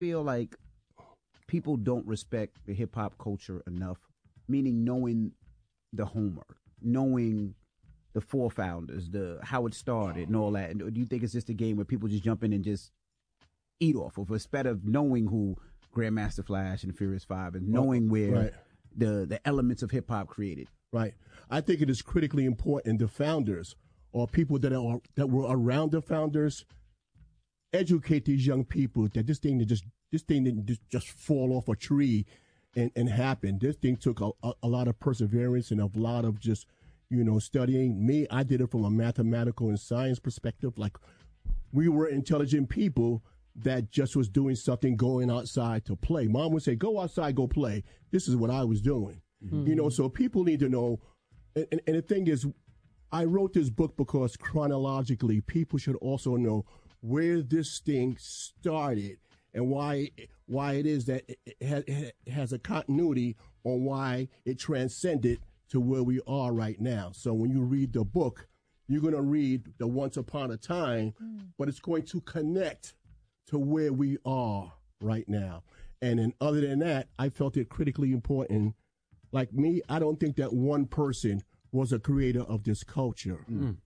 feel like people don't respect the hip hop culture enough, meaning knowing the homework, knowing the four founders, how it started and all that. And do you think it's just a game where people just jump in and just eat off of, instead of knowing who Grandmaster Flash and Furious Five and knowing where the elements of hip hop created? Right. I think it is critically important the founders or people that were around the founders educate these young people that this thing didn't just fall off a tree and happen. This thing took a lot of perseverance and a lot of just, studying. Me, I did it from a mathematical and science perspective. Like, we were intelligent people that just was doing something, going outside to play. Mom would say, go outside, go play. This is what I was doing. Mm-hmm. So people need to know. And the thing is, I wrote this book because chronologically, people should also know where this thing started and why it is that it has a continuity on why it transcended to where we are right now. So when you read the book, you're going to read the Once Upon a Time, but it's going to connect to where we are right now. And then other than that, I felt it critically important. Like me, I don't think that one person was a creator of this culture.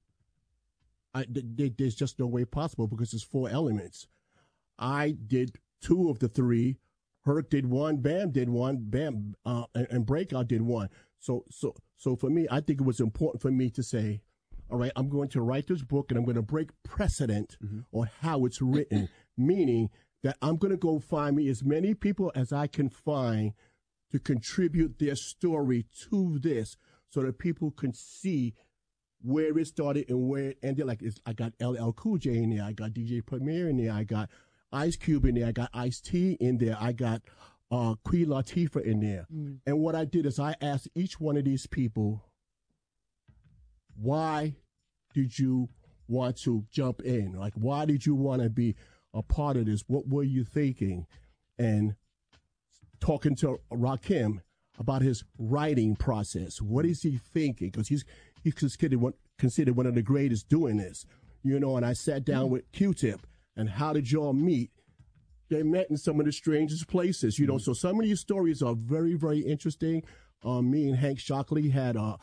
There's just no way possible because it's four elements. I did two of the three. Herc did one. Bam did one. And Breakout did one. So for me, I think it was important for me to say, all right, I'm going to write this book and I'm going to break precedent on how it's written, meaning that I'm going to go find me as many people as I can find to contribute their story to this so that people can see where it started and where it ended. Like, I got LL Cool J in there. I got DJ Premier in there. I got Ice Cube in there. I got Ice-T in there. I got Queen Latifah in there. And what I did is I asked each one of these people, why did you want to jump in? Like, why did you want to be a part of this? What were you thinking? And talking to Rakim about his writing process. What is he thinking? Because he's considered one of the greatest doing this. And I sat down with Q-Tip, and how did y'all meet? They met in some of the strangest places, So some of these stories are very, very interesting. Me and Hank Shockley had a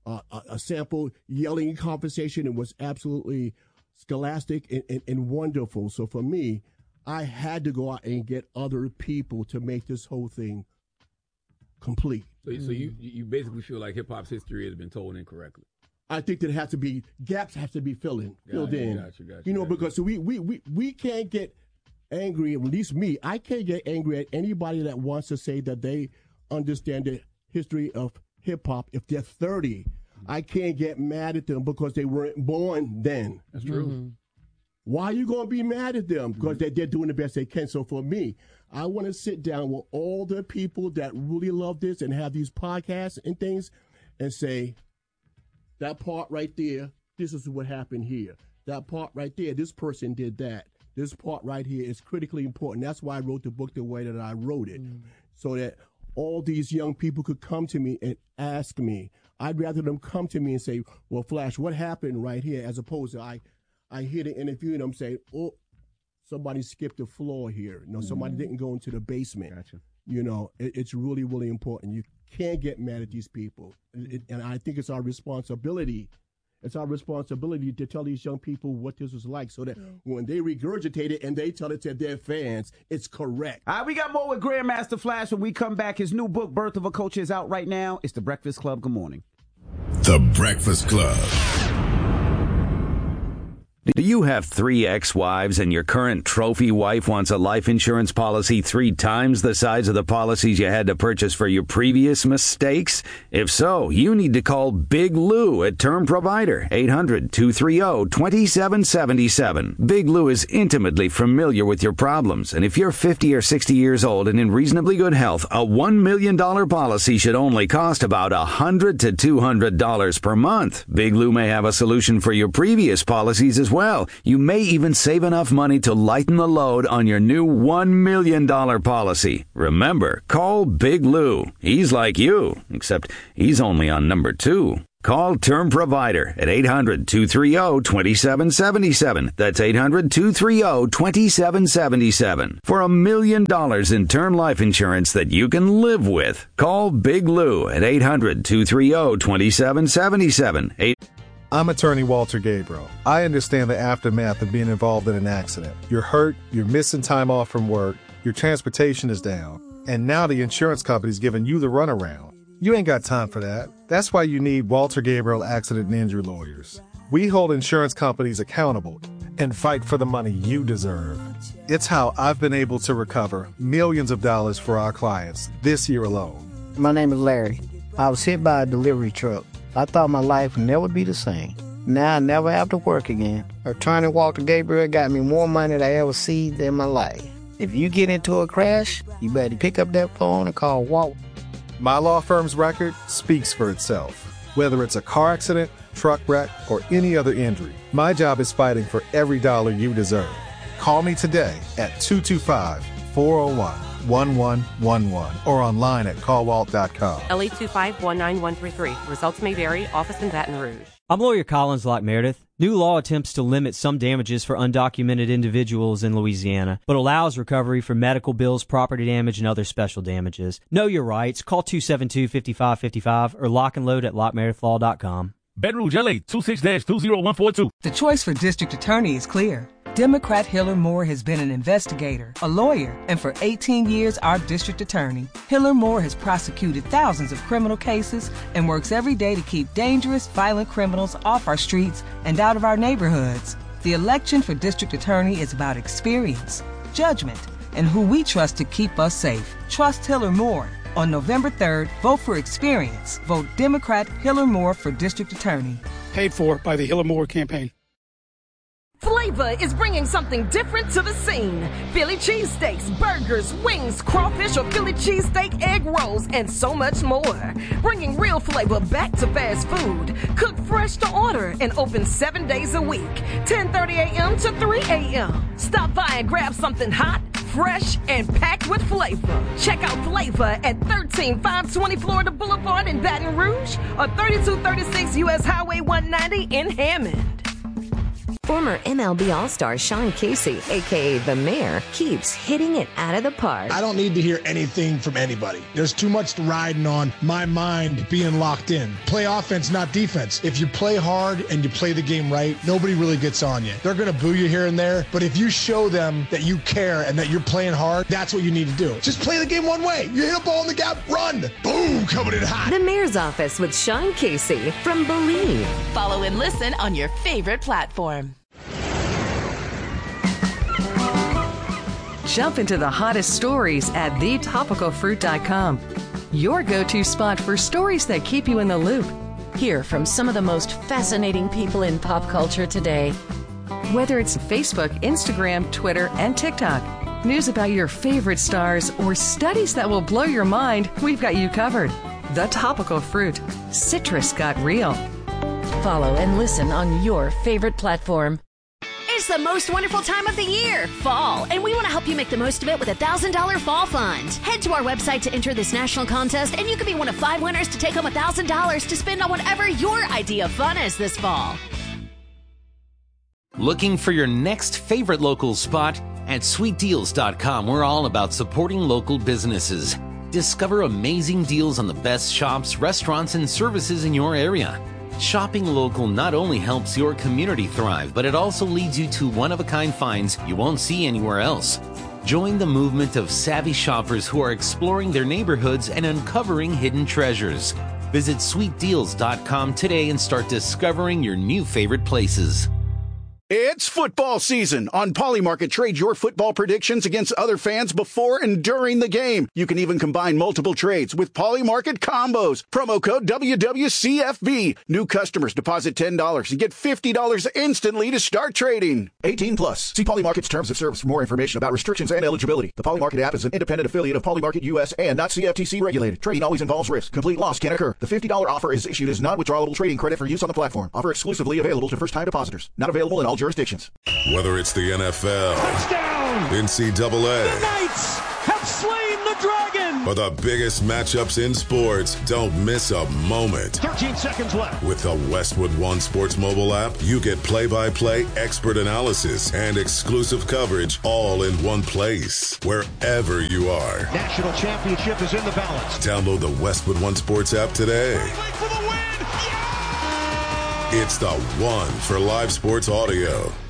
sample yelling conversation. It was absolutely scholastic and wonderful. So for me, I had to go out and get other people to make this whole thing complete. So you basically feel like hip hop's history has been told incorrectly. I think there has to be gaps have to be filled in. Gotcha. Because we can't get angry. At least me, I can't get angry at anybody that wants to say that they understand the history of hip hop if they're 30. I can't get mad at them because they weren't born then. That's true. Why are you going to be mad at them? Because they're doing the best they can. So for me, I want to sit down with all the people that really love this and have these podcasts and things and say, that part right there, this is what happened here. That part right there, this person did that. This part right here is critically important. That's why I wrote the book the way that I wrote it, so that all these young people could come to me and ask me. I'd rather them come to me and say, well, Flash, what happened right here, as opposed to I hear the interview and I'm saying, oh, somebody skipped the floor here. Somebody didn't go into the basement. Gotcha. It's really, really important. You can't get mad at these people. And I think it's our responsibility. It's our responsibility to tell these young people what this was like so that when they regurgitate it and they tell it to their fans, it's correct. All right, we got more with Grandmaster Flash when we come back. His new book, Birth of a Culture, is out right now. It's The Breakfast Club. Good morning. The Breakfast Club. Do you have 3 ex-wives and your current trophy wife wants a life insurance policy 3 times the size of the policies you had to purchase for your previous mistakes? If so, you need to call Big Lou at Term Provider, 800-230-2777. Big Lou is intimately familiar with your problems, and if you're 50 or 60 years old and in reasonably good health, a $1 million policy should only cost about $100 to $200 per month. Big Lou may have a solution for your previous policies as well. You may even save enough money to lighten the load on your new $1 million policy. Remember, call Big Lou. He's like you, except he's only on number 2. Call Term Provider at 800-230-2777. That's 800-230-2777. For $1 million in term life insurance that you can live with. Call Big Lou at 800-230-2777. I'm attorney Walter Gabriel. I understand the aftermath of being involved in an accident. You're hurt, you're missing time off from work, your transportation is down, and now the insurance company's giving you the runaround. You ain't got time for that. That's why you need Walter Gabriel Accident and Injury Lawyers. We hold insurance companies accountable and fight for the money you deserve. It's how I've been able to recover millions of dollars for our clients this year alone. My name is Larry. I was hit by a delivery truck. I thought my life would never be the same. Now I never have to work again. Attorney Walter Gabriel got me more money than I ever seen in my life. If you get into a crash, you better pick up that phone and call Walt. My law firm's record speaks for itself. Whether it's a car accident, truck wreck, or any other injury, my job is fighting for every dollar you deserve. Call me today at 225-401-1111 or online at callwalt.com. LA 2519133. Results may vary. Office in Baton Rouge. I'm lawyer Collins Locke Meredith. New law attempts to limit some damages for undocumented individuals in Louisiana, but allows recovery for medical bills, property damage, and other special damages. Know your rights. Call 272-5555 or lockandload at lockmeredithlaw.com. Baton Rouge, LA, 26-20142. The choice for district attorney is clear. Democrat Hiller Moore has been an investigator, a lawyer, and for 18 years, our district attorney. Hiller Moore has prosecuted thousands of criminal cases and works every day to keep dangerous, violent criminals off our streets and out of our neighborhoods. The election for district attorney is about experience, judgment, and who we trust to keep us safe. Trust Hiller Moore. On November 3rd, vote for experience. Vote Democrat Hiller Moore for district attorney. Paid for by the Hiller Moore campaign. Flavor is bringing something different to the scene. Philly cheesesteaks, burgers, wings, crawfish or Philly cheesesteak egg rolls, and so much more. Bringing real flavor back to fast food. Cooked fresh to order and open 7 days a week. 10:30 a.m. to 3 a.m. Stop by and grab something hot, fresh, and packed with flavor. Check out Flavor at 13520 Florida Boulevard in Baton Rouge or 3236 U.S. Highway 190 in Hammond. Former MLB All-Star Sean Casey, a.k.a. The Mayor, keeps hitting it out of the park. I don't need to hear anything from anybody. There's too much riding on my mind being locked in. Play offense, not defense. If you play hard and you play the game right, nobody really gets on you. They're going to boo you here and there, but if you show them that you care and that you're playing hard, that's what you need to do. Just play the game one way. You hit a ball in the gap, run. Boom, coming in hot. The Mayor's Office with Sean Casey from Believe. Follow and listen on your favorite platform. Jump into the hottest stories at thetopicalfruit.com. Your go-to spot for stories that keep you in the loop. Hear from some of the most fascinating people in pop culture today. Whether it's Facebook, Instagram, Twitter, and TikTok, news about your favorite stars, or studies that will blow your mind, we've got you covered. The Topical Fruit. Citrus got real. Follow and listen on your favorite platform. It's the most wonderful time of the year, fall, and we want to help you make the most of it with a $1,000 fall fund. Head to our website to enter this national contest, and you could be one of 5 winners to take home $1,000 to spend on whatever your idea of fun is this fall. Looking for your next favorite local spot? At sweetdeals.com, we're all about supporting local businesses. Discover amazing deals on the best shops, restaurants, and services in your area. Shopping local not only helps your community thrive, but it also leads you to one-of-a-kind finds you won't see anywhere else. Join the movement of savvy shoppers who are exploring their neighborhoods and uncovering hidden treasures. Visit sweetdeals.com today and start discovering your new favorite places. It's football season. On Polymarket, trade your football predictions against other fans before and during the game. You can even combine multiple trades with Polymarket combos. Promo code WWCFB. New customers deposit $10 and get $50 instantly to start trading. 18 plus. See Polymarket's terms of service for more information about restrictions and eligibility. The Polymarket app is an independent affiliate of Polymarket US and not CFTC regulated. Trading always involves risk. Complete loss can occur. The $50 offer is issued as non-withdrawable trading credit for use on the platform. Offer exclusively available to first-time depositors. Not available in all jurisdictions. Whether it's the NFL, touchdown, NCAA, the Knights have slain the Dragon! For the biggest matchups in sports, don't miss a moment. 13 seconds left. With the Westwood One Sports mobile app, you get play-by-play expert analysis and exclusive coverage all in one place, wherever you are. National championship is in the balance. Download the Westwood One Sports app today. For the win! Yeah! It's the one for live sports audio.